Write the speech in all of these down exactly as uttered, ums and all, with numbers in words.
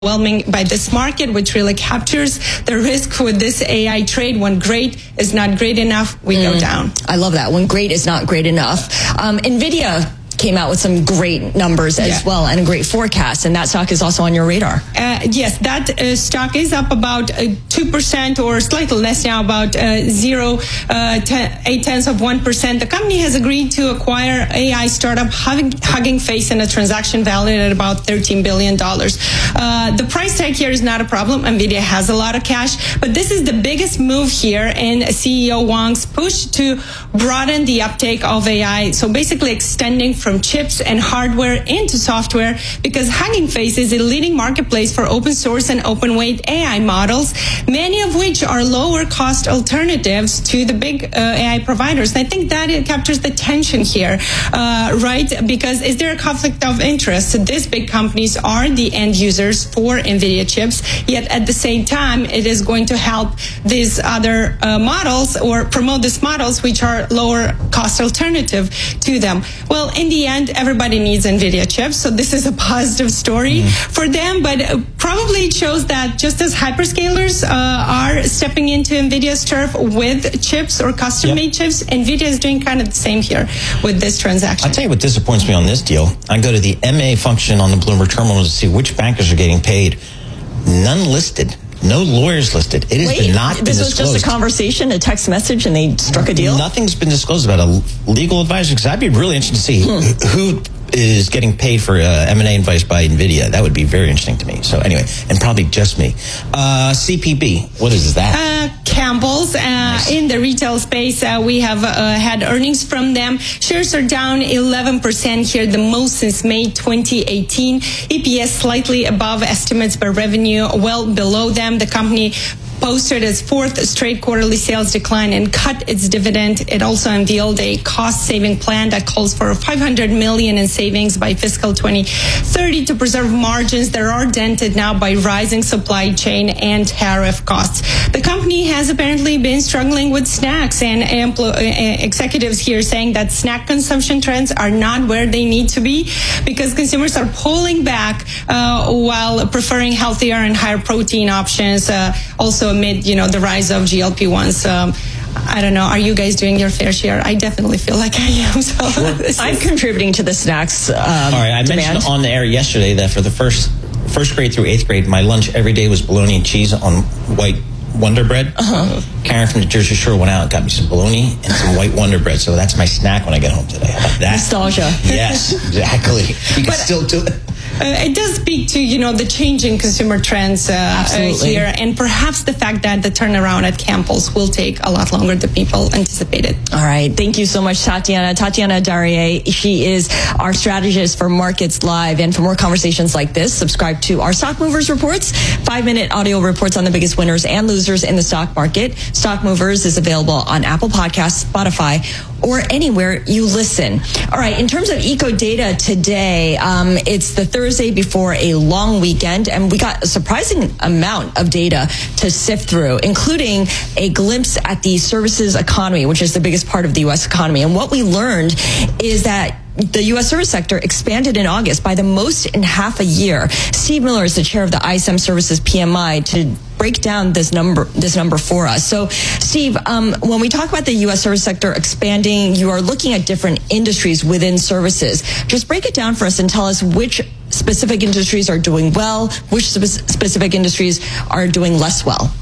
overwhelming by this market, which really captures the risk with this A I trade. When great is not great enough, we mm. go down. I love that. When great is not great enough. Um, NVIDIA came out with some great numbers as yeah. well and a great forecast, and that stock is also on your radar. Uh, yes, that uh, stock is up about uh, two percent or slightly less now, about uh, zero, uh, ten, eight tenths of one percent. The company has agreed to acquire A I startup Hugging, Hugging Face in a transaction valued at about thirteen billion dollars. Uh, the price tag here is not a problem. NVIDIA has a lot of cash, but this is the biggest move here in C E O Wang's push to broaden the uptake of A I. So basically extending from chips and hardware into software, because Hugging Face is a leading marketplace for open source and open weight A I models, many of which are lower cost alternatives to the big uh, A I providers. And I think that it captures the tension here, uh, right? Because is there a conflict of interest? These big companies are the end users for NVIDIA chips, yet at the same time, it is going to help these other uh, models or promote these models which are lower cost alternative to them. Well, in the end, everybody needs NVIDIA chips, so this is a positive story mm. for them, but probably it shows that just as hyperscalers uh, are stepping into NVIDIA's turf with chips or custom-made yep. chips, NVIDIA is doing kind of the same here with this transaction. I'll tell you what disappoints me on this deal. I go to the M A function on the Bloomberg terminal to see which bankers are getting paid. None listed. No lawyers listed. It has Wait, been not been this was disclosed. Just a conversation, a text message, and they struck a deal? Nothing's been disclosed about a legal advisor, because I'd be really interested to see hmm. who is getting paid for uh, M and A advice by NVIDIA. That would be very interesting to me. So anyway, and probably just me. Uh, C P B, what is that? Uh, Campbell's. Uh, nice. In the retail space, uh, we have uh, had earnings from them. Shares are down eleven percent here, the most since May twenty eighteen. E P S slightly above estimates, but revenue well below them. The company posted its fourth straight quarterly sales decline and cut its dividend. It also unveiled a cost-saving plan that calls for five hundred million dollars in savings by fiscal twenty thirty to preserve margins that are dented now by rising supply chain and tariff costs. The company has apparently been struggling with snacks, and empl- uh, executives here saying that snack consumption trends are not where they need to be because consumers are pulling back uh, while preferring healthier and higher protein options. Uh, also amid, you know, the rise of G L P ones. Um, I don't know. Are you guys doing your fair share? I definitely feel like I am. So sure. I'm contributing to the snacks um, All right. I demand. mentioned on the air yesterday that for the first first grade through eighth grade, my lunch every day was bologna and cheese on white Wonder Bread. Uh-huh. Karen from the Jersey Shore went out and got me some bologna and some white Wonder Bread. So that's my snack when I get home today. That, nostalgia. Yes, exactly. You can but, still do it. Uh, it does speak to, you know, the changing consumer trends uh, uh, here, and perhaps the fact that the turnaround at Campbell's will take a lot longer than people anticipated. All right. Thank you so much, Tatiana. Tatiana Darrier, she is our strategist for Markets Live. And for more conversations like this, subscribe to our Stock Movers Reports, five-minute audio reports on the biggest winners and losers in the stock market. Stock Movers is available on Apple Podcasts, Spotify, or anywhere you listen. All right. In terms of Eco Data today, um, it's the Thursday before a long weekend, and we got a surprising amount of data to sift through, including a glimpse at the services economy, which is the biggest part of the U S economy. And what we learned is that the U S service sector expanded in August by the most in half a year. Steve Miller is the chair of the I S M Services P M I to break down this number this number for us. So, Steve, um, when we talk about the U S service sector expanding, you are looking at different industries within services. Just break it down for us and tell us which specific industries are doing well, which spe- specific industries are doing less well.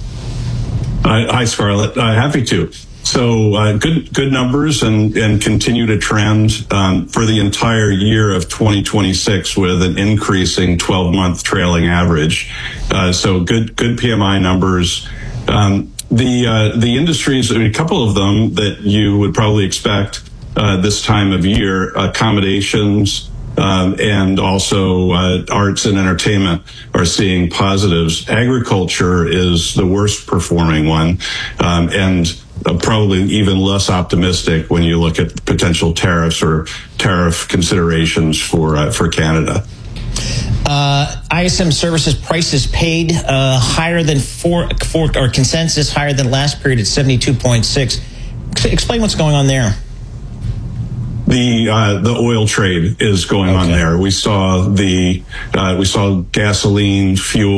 Uh, hi, Scarlett. Uh, happy to. So uh, good good numbers and, and continue to trend um, for the entire year of twenty twenty-six with an increasing twelve-month trailing average. Uh, so good good P M I numbers. Um, the uh, the industries, I mean, a couple of them that you would probably expect uh, this time of year, accommodations um, and also uh, arts and entertainment are seeing positives. Agriculture is the worst performing one, um, and Uh, probably even less optimistic when you look at potential tariffs or tariff considerations for uh, for Canada. Uh, I S M Services prices paid uh, higher than four, four or consensus higher than last period at seventy-two point six. Explain what's going on there. The uh, the oil trade is going on Okay. there. We saw the uh, we saw gasoline, fuel.